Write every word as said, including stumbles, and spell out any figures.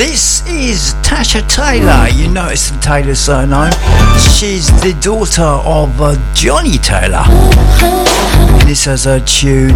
This is Tasha Taylor. You know it's the Taylor surname. She's the daughter of uh, Johnny Taylor. And this is her tune